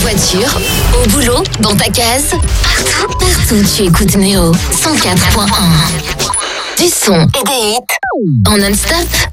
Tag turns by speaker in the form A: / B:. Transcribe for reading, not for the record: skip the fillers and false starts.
A: voiture, au boulot, dans ta case, partout tu écoutes Néo 104.1. Du son et des hits en non-stop.